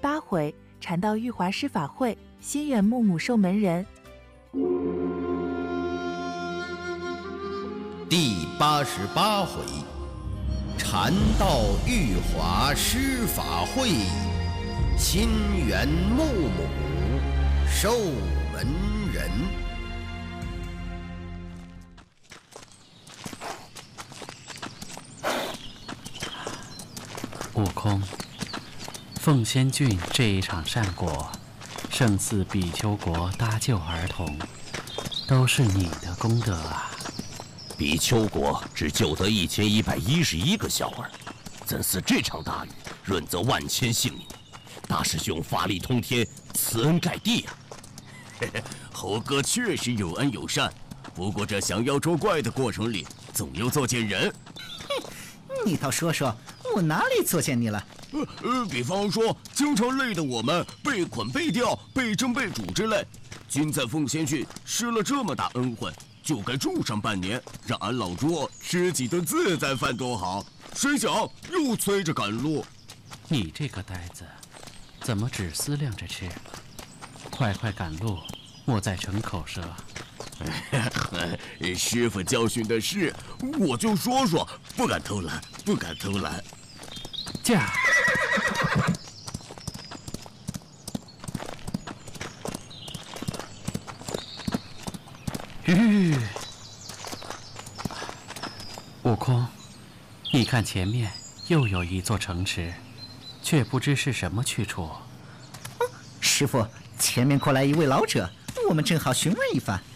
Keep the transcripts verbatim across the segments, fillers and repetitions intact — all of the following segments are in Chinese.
八回，禅道玉华施法会，心远木母受门人。 第八十八回，禅道玉华施法会，心远木母受门人。 悟空，凤仙郡这一场善果，胜似比丘国搭救儿童，都是你的功德啊！ 比丘国只救得一千一百一十一个小儿，怎似这场大雨润泽万千性命？大师兄法力通天，慈恩盖地啊！ 嘿嘿，猴哥确实有恩有善，不过这降妖捉怪的过程里，总要做见人。 哼，你倒说说，我哪里作践你了？ 呃呃，比方说，经常累得我们被捆被吊、被蒸被煮之类。君在凤仙郡施了这么大恩惠，就该住上半年，让俺老猪吃几顿自在饭多好。谁想又催着赶路。 你这个呆子，怎么只思量着吃？快快赶路，莫再逞口舌。 师傅教训的是，我就说说，不敢偷懒，不敢偷懒。 驾！吁！悟空，你看前面又有一座城池，却不知是什么去处。 嗯，师傅，前面过来一位老者，我们正好询问一番。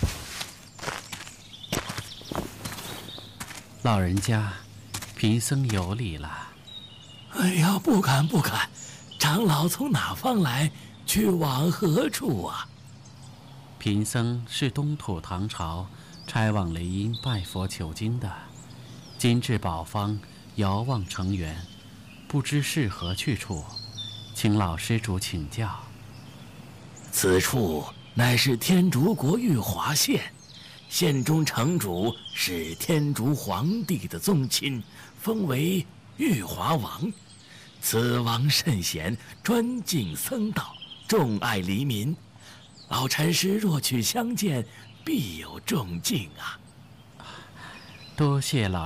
老人家，贫僧有礼了。 哎呀，不敢不敢，长老从哪方来，去往何处啊？ 贫僧是东土唐朝差往雷音拜佛求经的，今至宝方遥望城垣，不知是何去处，请老施主请教。 此处乃是天竺国玉华县，县中城主是天竺皇帝的宗亲，封为玉华王。此王甚贤，专敬僧道，重爱黎民。老禅师若去相见，必有重敬啊！ 多谢老